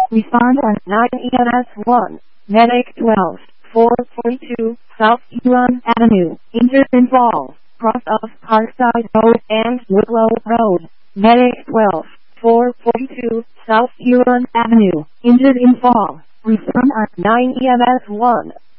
Respond on 9 EMS 1. Medic 12, 442, South Huron Avenue. Injured in fall. Cross of Carside Road and Woodlow Road. Medic 12, 442, South Huron Avenue. Injured in fall. Respond on 9 EMS 1.